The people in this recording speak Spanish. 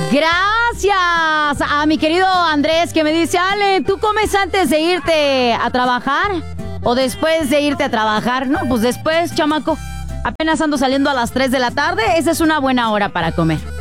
Gracias a mi querido Andrés que me dice, Ale, ¿tú comes antes de irte a trabajar o después de irte a trabajar? No, pues después, chamaco. Apenas ando saliendo a las 3 de la tarde. Esa es una buena hora para comer.